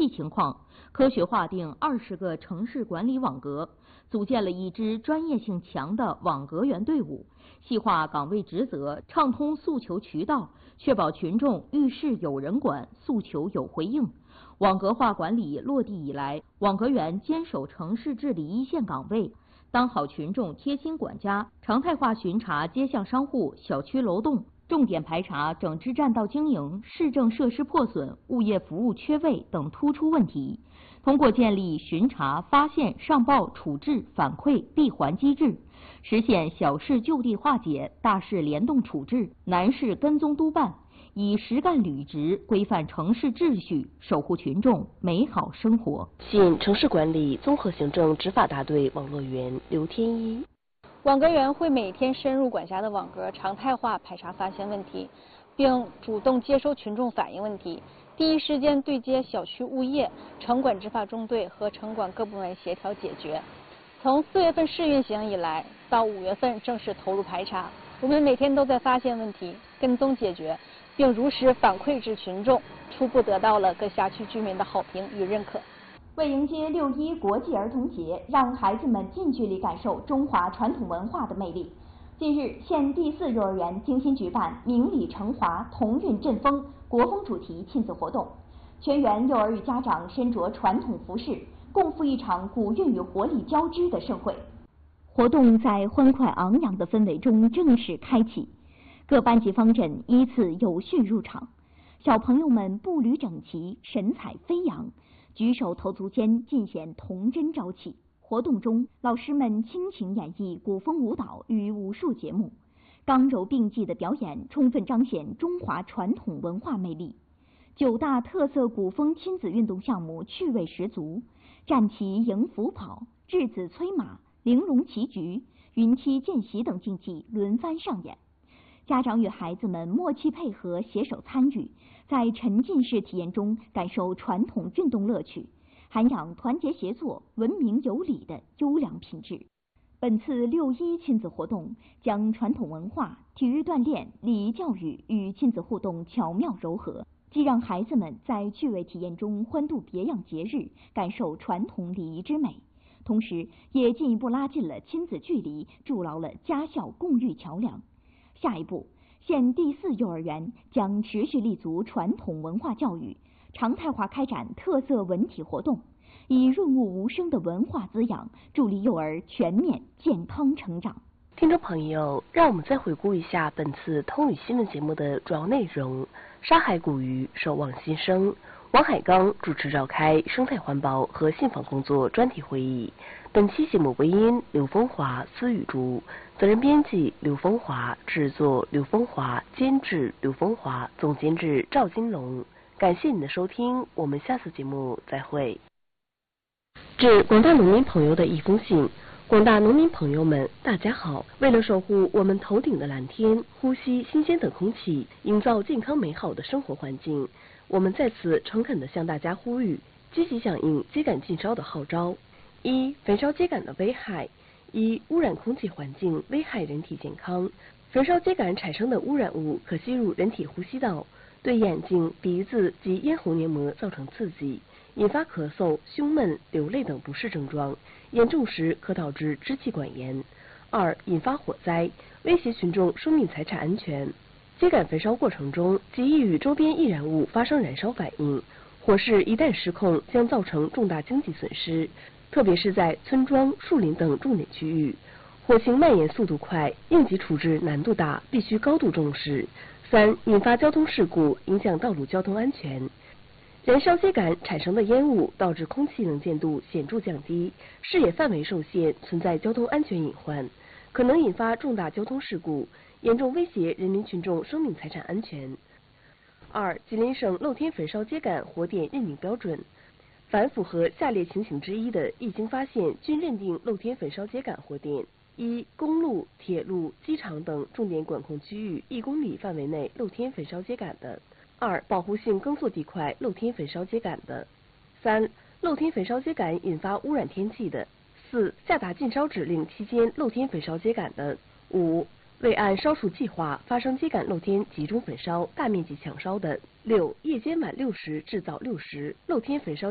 际情况，科学划定20个城市管理网格，组建了一支专业性强的网格员队伍，细化岗位职责，畅通诉求渠道，确保群众遇事有人管，诉求有回应。网格化管理落地以来，网格员坚守城市治理一线岗位，当好群众贴心管家，常态化巡查街巷商户、小区楼栋，重点排查整治占道经营、市政设施破损、物业服务缺位等突出问题。通过建立巡查、发现、上报、处置、反馈闭环机制，实现小事就地化解、大事联动处置、难事跟踪督办，以实干履职规范城市秩序，守护群众美好生活。 现城市管理综合行政执法大队网络员刘天一。 网格员会每天深入管辖的网格，常态化排查发现问题，并主动接收群众反映问题，第一时间对接小区物业、城管执法中队和城管各部门协调解决。从4月份试运行以来，到5月份正式投入排查，我们每天都在发现问题、跟踪解决，并如实反馈至群众，初步得到了各辖区居民的好评与认可。 为迎接6·1国际儿童节，让孩子们近距离感受中华传统文化的魅力，近日，县第4幼儿园精心举办明理成华、同韵振风国风主题亲子活动，全园幼儿与家长身着传统服饰，共赴一场古韵与活力交织的盛会。活动在欢快昂扬的氛围中正式开启，各班级方阵依次有序入场，小朋友们步履整齐，神采飞扬，举手投足间尽显童真朝气。活动中，老师们倾情演绎古风舞蹈与武术节目，刚柔并济的表演充分彰显中华传统文化魅力。9大特色古风亲子运动项目趣味十足，战旗迎福跑、稚子催马、玲珑棋局、云梯见习等竞技轮番上演。家长与孩子们默契配合，携手参与，在沉浸式体验中感受传统运动乐趣，涵养团结协作、文明有礼的优良品质。本次6·1亲子活动将传统文化、体育锻炼、礼仪教育与亲子互动巧妙糅合，既让孩子们在趣味体验中欢度别样节日，感受传统礼仪之美，同时也进一步拉近了亲子距离，筑牢了家校共育桥梁。下一步，县第4幼儿园将持续立足传统文化教育，常态化开展特色文体活动，以润物无声的文化滋养，助力幼儿全面健康成长。 听众朋友，让我们再回顾一下本次通语新闻节目的主要内容。沙海古语守望新生，王海刚主持召开生态环保和信访工作专题会议。本期节目播音刘风华、司雨珠，责任编辑刘风华，制作刘风华，监制刘风华，总监制赵金龙。感谢您的收听，我们下次节目再会。致广大农民朋友的一封信。广大农民朋友们，大家好！为了守护我们头顶的蓝天，呼吸新鲜的空气，营造健康美好的生活环境，我们在此诚恳地向大家呼吁，积极响应秸秆禁烧的号召。1、焚烧秸秆的危害。1、污染空气环境，危害人体健康。焚烧秸秆产生的污染物可吸入人体呼吸道，对眼睛、鼻子及咽喉黏膜造成刺激，引发咳嗽、胸闷、流泪等不适症状，严重时可导致支气管炎。2、引发火灾，威胁群众生命财产安全。秸秆焚烧过程中极易与周边易燃物发生燃烧反应，火势一旦失控，将造成重大经济损失，特别是在村庄、树林等重点区域。火情蔓延速度快，应急处置难度大，必须高度重视。3、引发交通事故，影响道路交通安全。燃烧秸秆产生的烟雾导致空气能见度显著降低，视野范围受限，存在交通安全隐患，可能引发重大交通事故，严重威胁人民群众生命财产安全。2、吉林省露天焚烧秸秆火点认定标准，凡符合下列情形之一的，一经发现均认定露天焚烧秸秆火点。1、公路、铁路、机场等重点管控区域1公里范围内露天焚烧秸秆的。2、保护性耕作地块露天焚烧秸秆的。3、露天焚烧秸秆引发污染天气的。4、下达禁烧指令期间露天焚烧秸秆的。5、未按烧除计划发生秸秆露天集中焚烧、大面积抢烧的。6、夜间晚6时至早6时露天焚烧